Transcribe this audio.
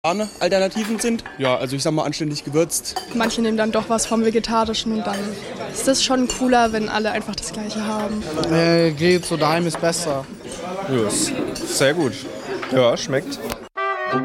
Alternativen sind. Ja, also ich sag mal anständig gewürzt. Manche nehmen dann doch was vom Vegetarischen und dann ist das schon cooler, wenn alle einfach das Gleiche haben. Geht so daheim ist besser. Ja, ist sehr gut. Ja, schmeckt.